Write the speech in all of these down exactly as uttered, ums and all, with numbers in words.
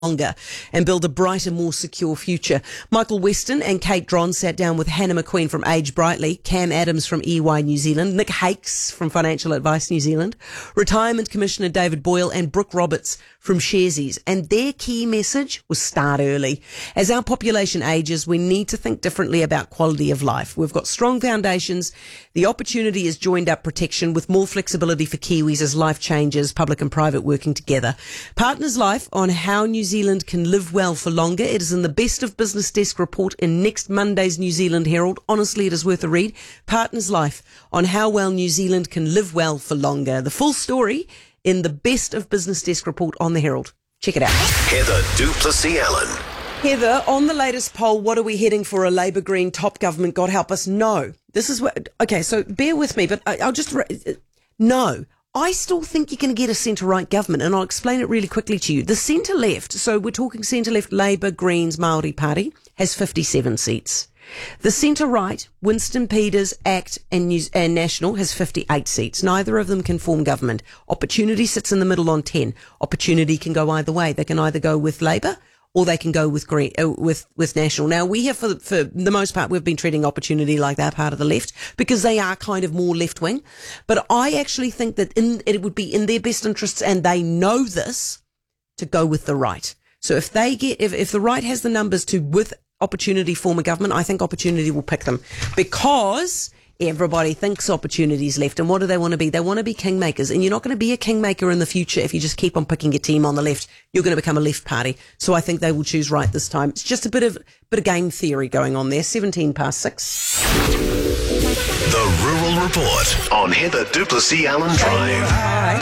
longer and build a brighter, more secure future. Michael Weston and Kate Dron sat down with Hannah McQueen from Age Brightly, Cam Adams from E Y New Zealand, Nick Hakes from Financial Advice New Zealand, Retirement Commissioner David Boyle and Brooke Roberts from Sharesies. And their key message was start early. As our population ages, we need to think differently about quality of life. We've got strong foundations. The opportunity is joined up protection with more flexibility for Kiwis as life changes, public and private working together. Partners Life on how New Zealand can live well for longer. It is in the Best of Business Desk report in next Monday's New Zealand Herald. Honestly, it is worth a read. Partners Life on how well New Zealand can live well for longer. The full story in the Best of Business Desk report on the Herald. Check it out. Heather du Plessis-Allen. Heather, on the latest poll, what are we heading for? A Labour Green top government? God help us. No. This is what, okay, so bear with me, but I, I'll just, no. I still think you're going to get a centre-right government, and I'll explain it really quickly to you. The centre-left, so we're talking centre-left, Labour, Greens, Māori Party, has fifty-seven seats. The centre-right, Winston Peters, ACT and, News, and National, has fifty-eight seats. Neither of them can form government. Opportunity sits in the middle on ten. Opportunity can go either way. They can either go with Labour or they can go with Green, uh, with with National. Now, we have, for, for the most part, we've been treating Opportunity like that part of the left because they are kind of more left-wing. But I actually think that in, it would be in their best interests, and they know this, to go with the right. So if they get, if, if the right has the numbers to, with Opportunity, form a government, I think Opportunity will pick them because everybody thinks Opportunity's left. And what do they want to be? They want to be kingmakers. And you're not going to be a kingmaker in the future if you just keep on picking your team on the left. You're going to become a left party. So I think they will choose right this time. It's just a bit of bit of game theory going on there. seventeen past six. The Rural Report on Heather du Plessis-Allen Drive. Hi.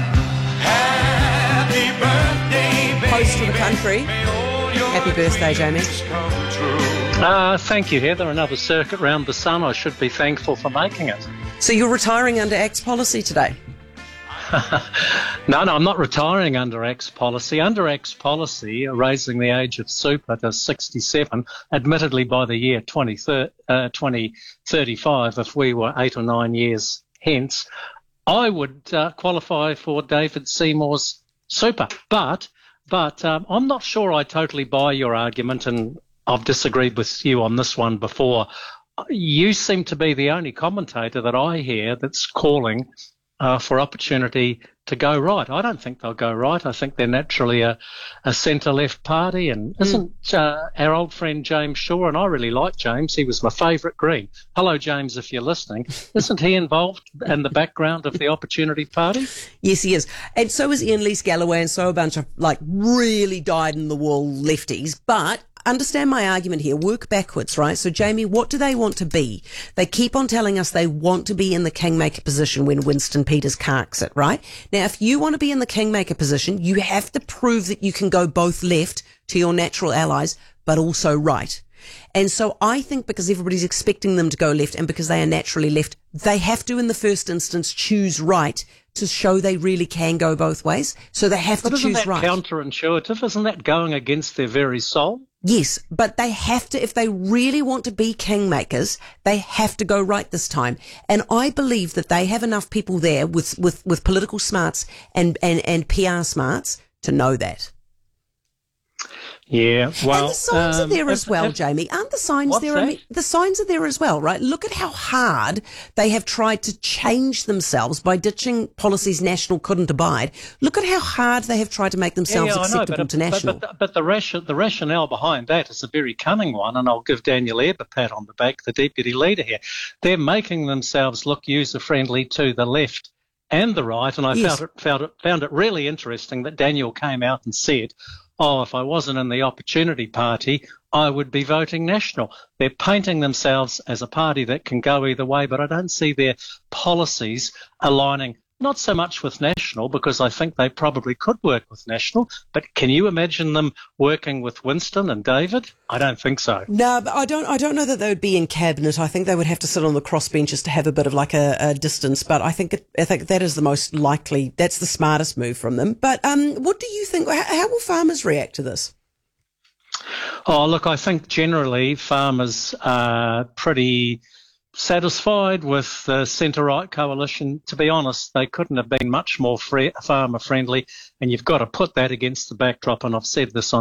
Happy birthday, baby. Post to the country. Happy birthday, Jamie. Uh, thank you, Heather. Another circuit round the sun. I should be thankful for making it. So you're retiring under ACT's policy today? no, no, I'm not retiring under ACT's policy. Under ACT's policy, uh, raising the age of super to sixty-seven, admittedly by the year twenty thirty-five, if we were eight or nine years hence, I would uh, qualify for David Seymour's super. But, but um, I'm not sure I totally buy your argument, and I've disagreed with you on this one before. You seem to be the only commentator that I hear that's calling uh, for Opportunity to go right. I don't think they'll go right. I think they're naturally a, a centre-left party. And mm. isn't uh, our old friend James Shaw, and I really like James, he was my favourite Green. Hello, James, if you're listening. Isn't he involved in the background of the Opportunity Party? Yes, he is. And so is Ian Leese-Galloway, and so a bunch of, like, really dyed-in-the-wool lefties. But understand my argument here. Work backwards, right? So, Jamie, what do they want to be? They keep on telling us they want to be in the kingmaker position when Winston Peters carks it, right? Now, if you want to be in the kingmaker position, you have to prove that you can go both left to your natural allies, but also right. And so I think because everybody's expecting them to go left and because they are naturally left, they have to, in the first instance, choose right to show they really can go both ways. So they have but to choose right. But isn't that counterintuitive? Isn't that going against their very soul? Yes, but they have to, if they really want to be kingmakers, they have to go right this time. And I believe that they have enough people there with, with, with political smarts and, and, and P R smarts to know that. Yeah, well, and the signs um, are there as if, well, if, Jamie. Aren't the signs there? that? I mean, the signs are there as well, right? Look at how hard they have tried to change themselves by ditching policies National couldn't abide. Look at how hard they have tried to make themselves yeah, yeah, acceptable know, but, to National. But, but, but the, ration, the rationale behind that is a very cunning one, and I'll give Daniel Ebb a pat on the back, the deputy leader here. They're making themselves look user-friendly to the left and the right, and I yes. found, it, found, it, found it really interesting that Daniel came out and said, oh, if I wasn't in the Opportunity Party, I would be voting National. They're painting themselves as a party that can go either way, but I don't see their policies aligning not so much with National, because I think they probably could work with National, but can you imagine them working with Winston and David? I don't think so. No, but I don't I don't know that they would be in cabinet. I think they would have to sit on the crossbenches to have a bit of like a, a distance, but I think it, I think that is the most likely, that's the smartest move from them. But um, what do you think, how, how will farmers react to this? Oh, look, I think generally farmers are pretty satisfied with the centre-right coalition. To be honest, they couldn't have been much more free, farmer-friendly, and you've got to put that against the backdrop, and I've said this on